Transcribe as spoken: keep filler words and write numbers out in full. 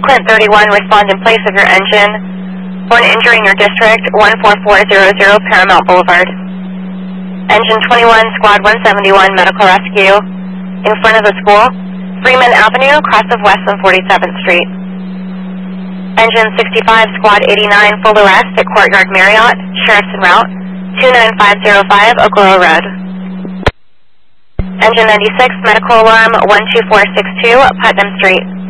Clint thirty-one, respond in place of your engine for an injury in your district, one four four zero zero Paramount Boulevard. Engine twenty-one, Squad one seventy-one, medical rescue in front of the school, Freeman Avenue, cross of West and forty-seventh Street. Engine sixty-five, Squad eighty-nine, full arrest at Courtyard Marriott, Sheriff's en route, two nine five zero five, Oglala Road. Engine ninety-six, medical alarm one two four six two, Putnam Street.